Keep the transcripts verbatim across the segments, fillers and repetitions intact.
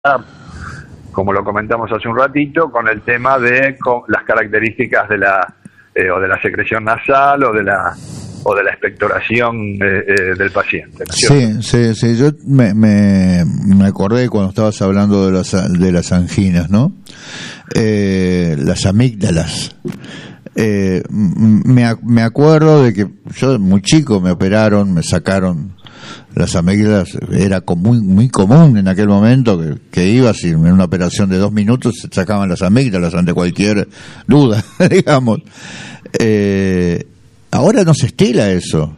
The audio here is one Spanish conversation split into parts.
como lo comentamos hace un ratito, con el tema de con las características de la eh, o de la secreción nasal o de la o de la expectoración eh, eh, del paciente, ¿no es cierto? Sí, sí, sí. Yo me, me, me acordé cuando estabas hablando de las de las anginas, ¿no? Eh, las amígdalas. Eh, me, me acuerdo de que yo muy chico me operaron, me sacaron las amígdalas, era muy, muy común en aquel momento que, que ibas y en una operación de dos minutos se sacaban las amígdalas ante cualquier duda, digamos. Eh, ahora no se estila eso.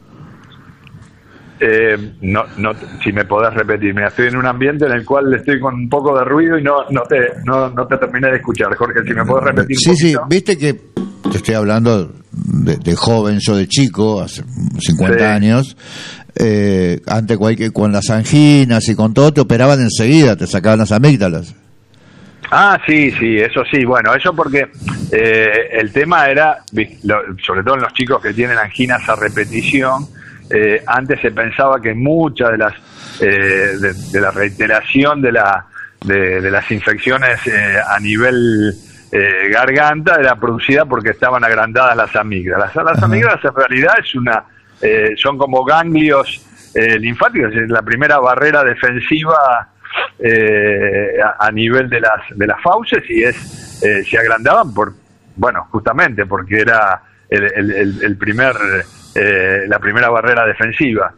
Eh, no, no, si me podés repetir, me estoy en un ambiente en el cual estoy con un poco de ruido y no, no te, no, no te terminé de escuchar, Jorge, si me podés repetir. Sí, un poquito. Sí, viste que te estoy hablando de, de joven, yo de chico, hace cincuenta Sí. años, eh, antes cualquier, con las anginas y con todo te operaban enseguida, te sacaban las amígdalas. Ah, sí, sí, eso sí, bueno, eso porque eh, el tema era, lo, sobre todo en los chicos que tienen anginas a repetición, eh, antes se pensaba que muchas de las eh, de, de la reiteración de la de, de las infecciones eh, a nivel eh, garganta era producida porque estaban agrandadas las amígdalas. Las Ajá. amígdalas en realidad es una eh, son como ganglios eh, linfáticos, es la primera barrera defensiva eh, a, a nivel de las de las fauces, y es eh, se agrandaban por bueno justamente porque era el, el, el, el primer eh, la primera barrera defensiva.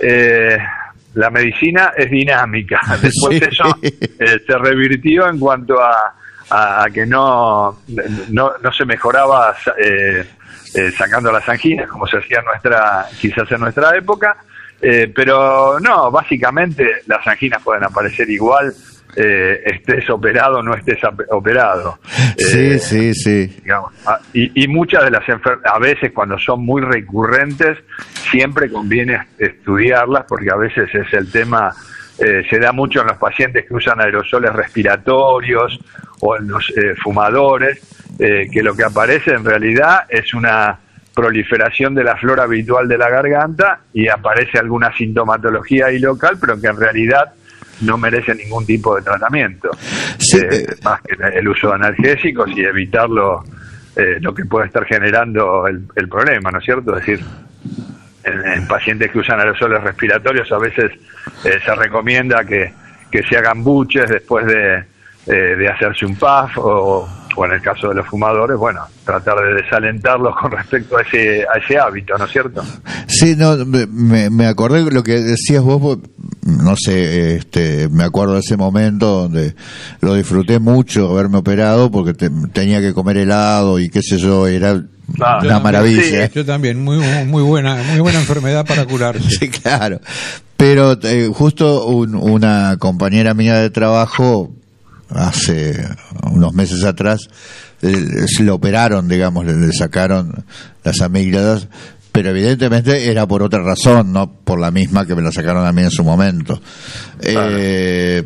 Eh, la medicina es dinámica. Después Sí. eso eh, se revirtió en cuanto a, a, a que no, no no se mejoraba eh, eh, sacando las anginas como se hacía en nuestra quizás en nuestra época. Eh, pero no, básicamente las anginas pueden aparecer igual, eh, estés operado o no estés operado. Sí, Eh, sí, sí. digamos, a- y, y muchas de las enfermedades, a veces cuando son muy recurrentes, siempre conviene estudiarlas, porque a veces es el tema, eh, se da mucho en los pacientes que usan aerosoles respiratorios o en los eh, fumadores, eh, que lo que aparece en realidad es una proliferación de la flora habitual de la garganta y aparece alguna sintomatología ahí local, pero que en realidad no merece ningún tipo de tratamiento. Sí, Eh, eh, más que el uso de analgésicos y evitarlo, eh, lo que puede estar generando el, el problema, ¿no es cierto? Es decir, en, en pacientes que usan aerosoles respiratorios a veces eh, se recomienda que, que se hagan buches después de, eh, de hacerse un puff, o, o en el caso de los fumadores, bueno, tratar de desalentarlos con respecto a ese, a ese hábito, ¿no es cierto? Sí, no, me, me acordé de lo que decías vos, no sé, este, me acuerdo de ese momento donde lo disfruté mucho haberme operado porque te, tenía que comer helado y qué sé yo, era Ah, una maravilla. sí. Yo también, muy muy buena, muy buena enfermedad para curarse. Sí, claro. Pero eh, justo un, una compañera mía de trabajo hace unos meses atrás eh, lo operaron, digamos, le, le sacaron las amígdalas, pero evidentemente era por otra razón, no por la misma que me la sacaron a mí en su momento. Claro. Eh,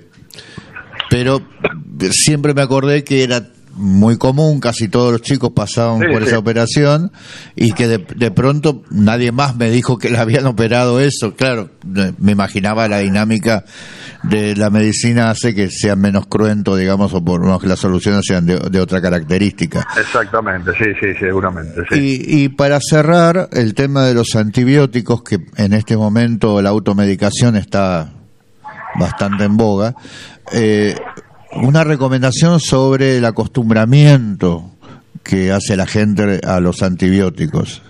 pero siempre me acordé que era muy común, casi todos los chicos pasaban Sí, por sí. esa operación, y que de, de pronto nadie más me dijo que le habían operado eso. Claro, me imaginaba la dinámica de la medicina hace que sea menos cruento, digamos, o por lo menos que las soluciones sean de, de otra característica. Exactamente, sí, sí, seguramente, sí. Y, y para cerrar, el tema de los antibióticos, que en este momento la automedicación está bastante en boga, eh, una recomendación sobre el acostumbramiento que hace la gente a los antibióticos.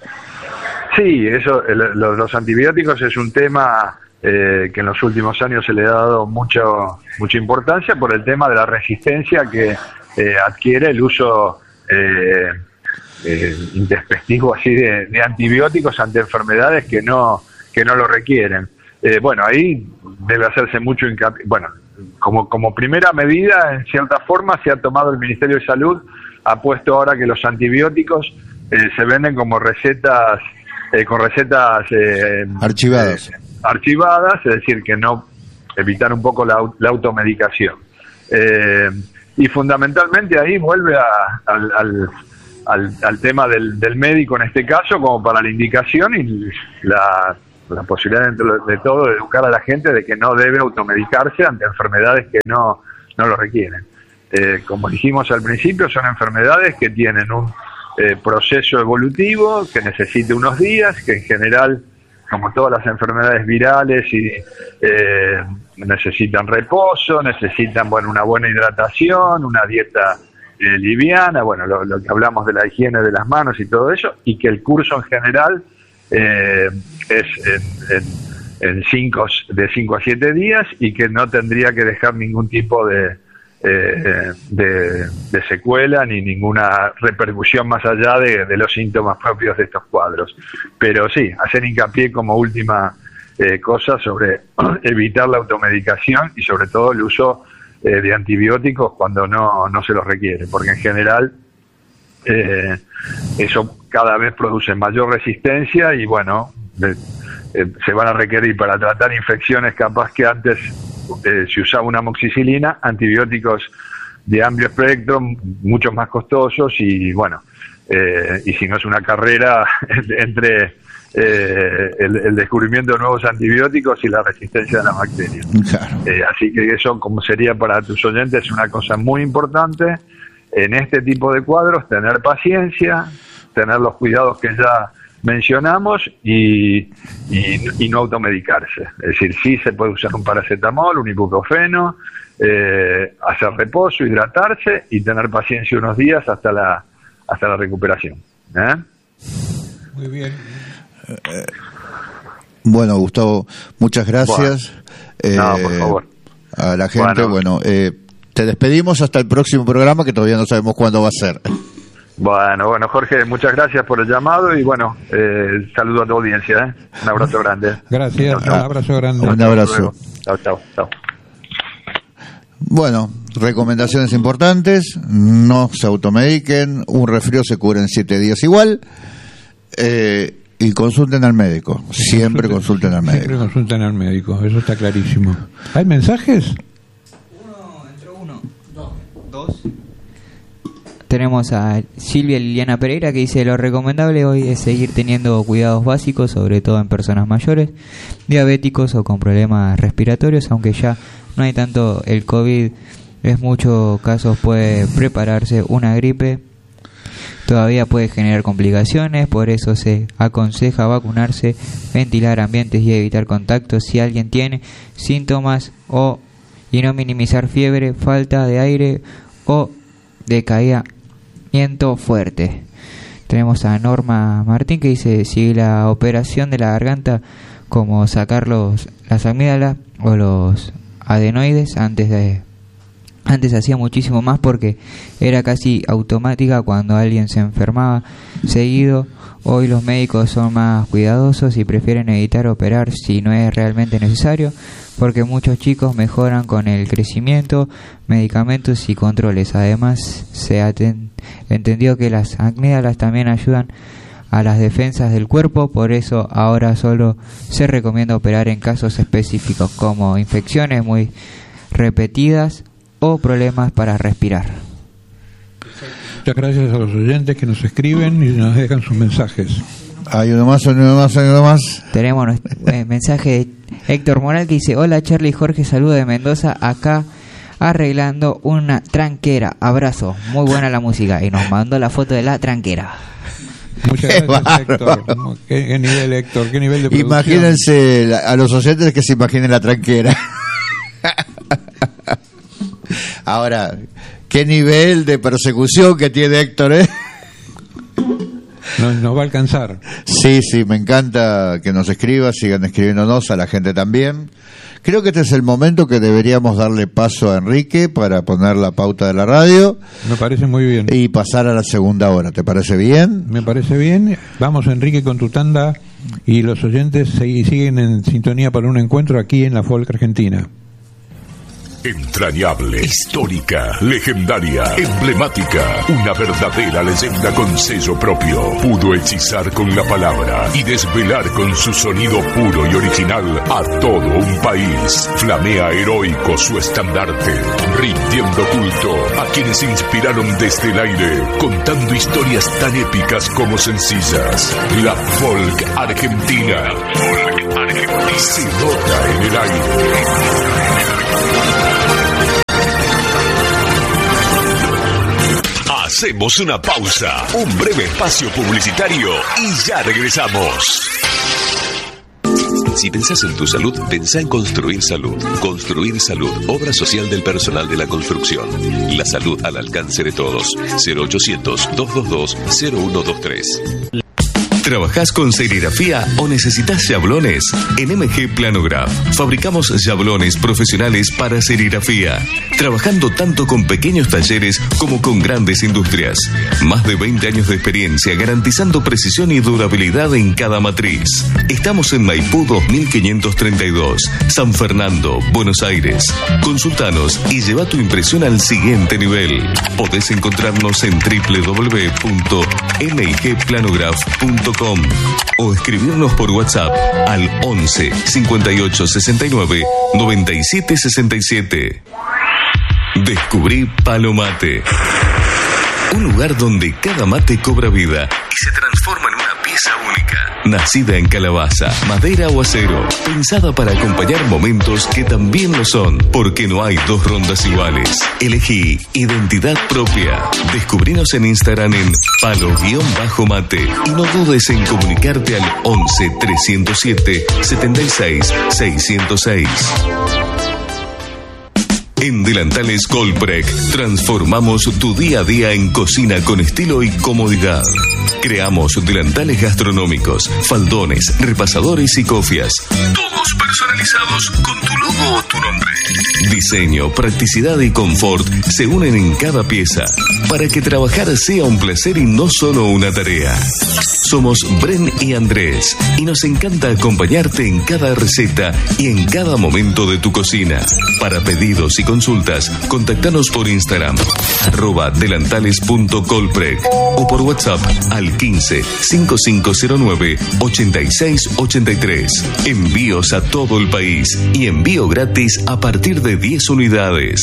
Sí, eso, el- los, los antibióticos es un tema eh, que en los últimos años se le ha dado mucho, mucha importancia por el tema de la resistencia que eh, adquiere el uso eh, eh, intempestivo así de, de antibióticos ante enfermedades que no que no lo requieren. Eh, bueno, ahí debe hacerse mucho hincapié. Bueno, como como primera medida, en cierta forma, se ha tomado el Ministerio de Salud, ha puesto ahora que los antibióticos eh, se venden como recetas, eh, con recetas eh, Archivadas. eh, archivadas, es decir, que no evitar un poco la, au- la automedicación. Eh, y fundamentalmente ahí vuelve a- al, al, al, al tema del, del médico en este caso, como para la indicación y la la posibilidad dentro de todo de educar a la gente de que no debe automedicarse ante enfermedades que no, no lo requieren. Eh, como dijimos al principio, son enfermedades que tienen un eh, proceso evolutivo que necesita unos días, que en general, como todas las enfermedades virales, y eh, necesitan reposo, necesitan bueno una buena hidratación, una dieta eh, liviana, bueno, lo, lo que hablamos de la higiene de las manos y todo eso, y que el curso en general eh, es en, en, en cinco, de cinco a siete días, y que no tendría que dejar ningún tipo de, eh, de, de secuela ni ninguna repercusión más allá de, de los síntomas propios de estos cuadros. Pero sí, hacer hincapié como última eh, cosa sobre evitar la automedicación y sobre todo el uso eh, de antibióticos cuando no, no se los requiere, porque en general eh, eso cada vez produce mayor resistencia y bueno, de, eh, se van a requerir para tratar infecciones capaz que antes eh, se usaba una amoxicilina, antibióticos de amplio espectro, mucho más costosos y bueno, eh, y si no es una carrera entre eh, el, el descubrimiento de nuevos antibióticos y la resistencia de la bacteria. Claro. Eh, así que eso, como sería para tus oyentes, es una cosa muy importante en este tipo de cuadros, tener paciencia, tener los cuidados que ya mencionamos y, y, y no automedicarse. Es decir, sí se puede usar un paracetamol, un ibuprofeno, eh, hacer reposo, hidratarse y tener paciencia unos días hasta la hasta la recuperación. ¿Eh? Muy bien. Eh, bueno, Gustavo, muchas gracias. Bueno, no, por favor. Eh, a la gente, bueno, bueno eh, te despedimos hasta el próximo programa que todavía no sabemos cuándo va a ser. Bueno, bueno, Jorge, muchas gracias por el llamado y bueno, eh, saludo a tu audiencia, ¿eh? Un abrazo grande. Gracias, chau, chau. Un abrazo grande. Un abrazo. Chao, chao, chao. Bueno, recomendaciones importantes: no se automediquen, un resfrío se cura en siete días igual, eh, y consulten al médico, siempre consulten al médico. Siempre consulten al médico, eso está clarísimo. ¿Hay mensajes? Uno, entró uno, dos, dos. Tenemos a Silvia Liliana Pereira que dice: lo recomendable hoy es seguir teniendo cuidados básicos, sobre todo en personas mayores, diabéticos o con problemas respiratorios, aunque ya no hay tanto el COVID, en muchos casos puede prepararse una gripe, todavía puede generar complicaciones, por eso se aconseja vacunarse, ventilar ambientes y evitar contactos si alguien tiene síntomas o y no minimizar fiebre, falta de aire o decaimiento fuerte. Tenemos a Norma Martín que dice: si la operación de la garganta, como sacar los, las amígdalas o los adenoides, antes de antes hacía muchísimo más porque era casi automática cuando alguien se enfermaba seguido. Hoy los médicos son más cuidadosos y prefieren evitar operar si no es realmente necesario, porque muchos chicos mejoran con el crecimiento, medicamentos y controles. Además, se ha entendido que las amígdalas también ayudan a las defensas del cuerpo, por eso ahora solo se recomienda operar en casos específicos como infecciones muy repetidas o problemas para respirar. Muchas gracias a los oyentes que nos escriben y nos dejan sus mensajes. Hay uno más, hay uno más, hay uno más. Tenemos eh, mensaje de Héctor Moral que dice: hola Charlie y Jorge, saludo de Mendoza, acá arreglando una tranquera, abrazo, muy buena la música, y nos mandó la foto de la tranquera. Muchas gracias, Héctor. ¿Qué, qué nivel, Héctor? ¿Qué nivel de producción? Imagínense a los oyentes que se imaginen la tranquera. Ahora, qué nivel de persecución que tiene Héctor, ¿eh? Nos, nos va a alcanzar. Sí, sí, me encanta que nos escribas, sigan escribiéndonos, a la gente también. Creo que este es el momento que deberíamos darle paso a Enrique para poner la pauta de la radio. Me parece muy bien. Y pasar a la segunda hora, ¿te parece bien? Me parece bien. Vamos, Enrique, con tu tanda, y los oyentes siguen en sintonía para un encuentro aquí en la Folk Argentina. Entrañable, histórica, legendaria, emblemática, una verdadera leyenda con sello propio. Pudo hechizar con la palabra y desvelar con su sonido puro y original a todo un país. Flamea heroico su estandarte, rindiendo culto a quienes se inspiraron desde el aire, contando historias tan épicas como sencillas. La Folk Argentina. La Folk Argentina. Se nota en el aire. Hacemos una pausa, un breve espacio publicitario y ya regresamos. Si pensás en tu salud, pensá en Construir Salud. Construir Salud, obra social del personal de la construcción. La salud al alcance de todos. cero ochocientos, doscientos veintidós, cero uno veintitrés. ¿Trabajás con serigrafía o necesitas yablones? En M G Planograph fabricamos yablones profesionales para serigrafía, trabajando tanto con pequeños talleres como con grandes industrias. Más de veinte años de experiencia garantizando precisión y durabilidad en cada matriz. Estamos en Maipú dos mil quinientos treinta y dos, San Fernando, Buenos Aires. Consultanos y lleva tu impresión al siguiente nivel. Podés encontrarnos en doble u doble u doble u punto m i g planograph punto com o escribirnos por WhatsApp al once, cincuenta y ocho, sesenta y nueve, noventa y siete sesenta y siete. Descubrí Palo Mate, un lugar donde cada mate cobra vida y se transforma en una pieza única. Nacida en calabaza, madera o acero, pensada para acompañar momentos que también lo son, porque no hay dos rondas iguales. Elegí identidad propia. Descubrinos en Instagram en palo-mate y no dudes en comunicarte al once, trescientos siete, setenta y seis, seiscientos seis. En Delantales Colprec transformamos tu día a día en cocina con estilo y comodidad. Creamos delantales gastronómicos, faldones, repasadores y cofias. Todos personalizados con tu logo o tu nombre. Diseño, practicidad y confort se unen en cada pieza para que trabajar sea un placer y no solo una tarea. Somos Bren y Andrés y nos encanta acompañarte en cada receta y en cada momento de tu cocina. Para pedidos y consultas, contactanos por Instagram, arroba delantales punto colprec o por WhatsApp al quince, cinco cinco cero nueve, ochenta y seis ochenta y tres. Envíos a todo el país y envío gratis a partir de diez unidades.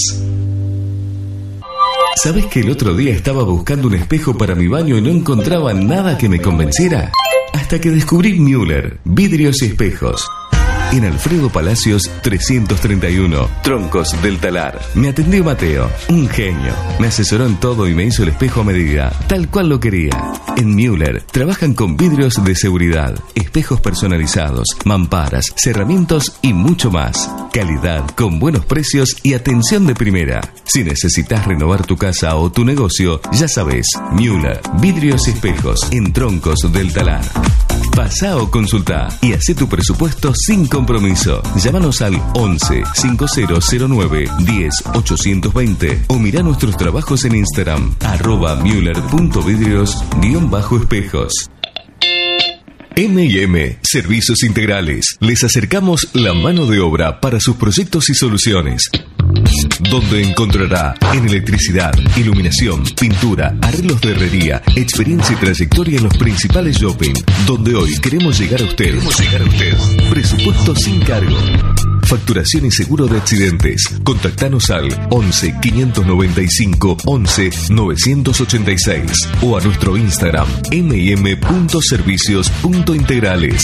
¿Sabes que el otro día estaba buscando un espejo para mi baño y no encontraba nada que me convenciera? Hasta que descubrí Müller, vidrios y espejos. En Alfredo Palacios trescientos treinta y uno, Troncos del Talar. Me atendió Mateo, un genio. Me asesoró en todo y me hizo el espejo a medida, tal cual lo quería. En Müller trabajan con vidrios de seguridad, espejos personalizados, mamparas, cerramientos y mucho más. Calidad con buenos precios y atención de primera. Si necesitas renovar tu casa o tu negocio, ya sabes, Müller, vidrios y espejos en Troncos del Talar. Pasá o consultá y hacé tu presupuesto sin compromiso. Llámanos al once, cincuenta cero nueve, diez, ochocientos veinte o mirá nuestros trabajos en Instagram, arroba müller punto vidrios guión bajo espejos. M y M Servicios Integrales. Les acercamos la mano de obra para sus proyectos y soluciones, donde encontrará en electricidad, iluminación, pintura, arreglos de herrería, experiencia y trayectoria en los principales shopping, donde hoy queremos llegar a usted. Queremos llegar a usted. Presupuesto sin cargo. Facturación y seguro de accidentes. Contactanos al once, quinientos noventa y cinco, once, novecientos ochenta y seis o a nuestro Instagram m y m punto servicios punto integrales.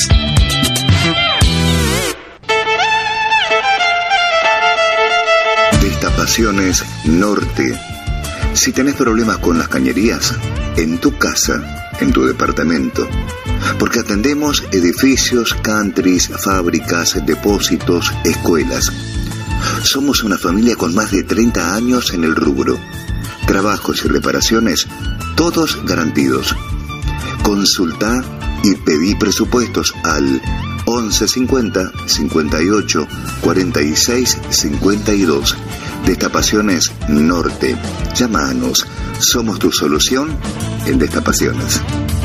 Destapaciones Norte. Si tenés problemas con las cañerías, en tu casa, en tu departamento, porque atendemos edificios, countries, fábricas, depósitos, escuelas. Somos una familia con más de treinta años en el rubro. Trabajos y reparaciones, todos garantidos. Consultá y pedí presupuestos al once cincuenta, cincuenta y ocho, cuarenta y seis, cincuenta y dos. Destapaciones Norte. Llámanos. Somos tu solución en destapaciones.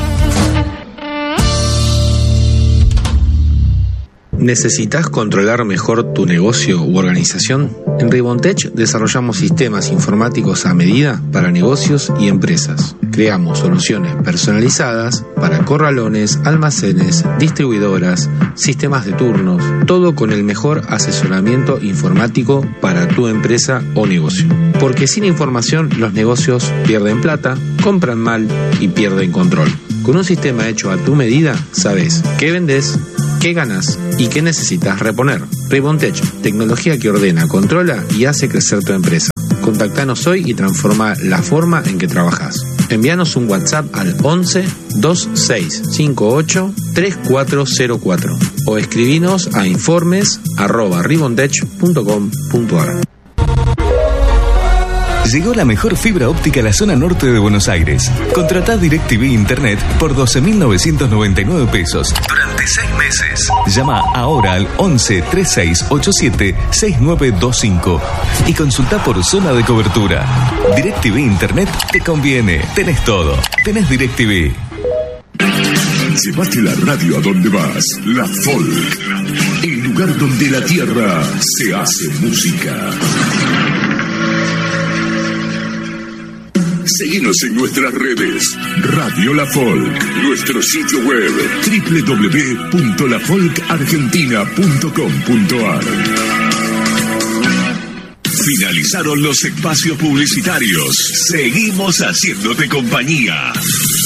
¿Necesitas controlar mejor tu negocio u organización? En Ribontech desarrollamos sistemas informáticos a medida para negocios y empresas. Creamos soluciones personalizadas para corralones, almacenes, distribuidoras, sistemas de turnos, todo con el mejor asesoramiento informático para tu empresa o negocio. Porque sin información los negocios pierden plata, compran mal y pierden control. Con un sistema hecho a tu medida, sabes qué vendes, qué ganas y que necesitas reponer. Ribontech, tecnología que ordena, controla y hace crecer tu empresa. Contactanos hoy y transforma la forma en que trabajas. Envíanos un WhatsApp al once veintiséis cincuenta y ocho treinta y cuatro cero cuatro o escribinos a informes arroba ribontech punto com punto ar. Llegó la mejor fibra óptica a la zona norte de Buenos Aires. Contratá DirecTV Internet por doce mil novecientos noventa y nueve pesos durante seis meses. Llama ahora al once treinta y seis ochenta y siete sesenta y nueve veinticinco y consulta por zona de cobertura. DirecTV Internet te conviene. Tenés todo. Tenés DirecTV. Llevate la radio a donde vas. La Folk. El lugar donde la tierra se hace música. Seguinos en nuestras redes. Radio La Folk. Nuestro sitio web doble u doble u doble u punto la folk argentina punto com punto ar. Finalizaron los espacios publicitarios. Seguimos haciéndote compañía.